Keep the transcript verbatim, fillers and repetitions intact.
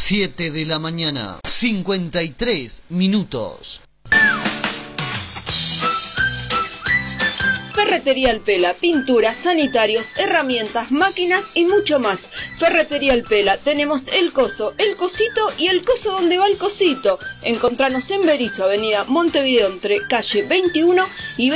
siete de la mañana, cincuenta y tres minutos. Ferretería Alpela, pinturas, sanitarios, herramientas, máquinas y mucho más. Ferretería Alpela, tenemos el coso, el cosito y el coso donde va el cosito. Encontranos en Berisso, avenida Montevideo, entre calle veintiuno y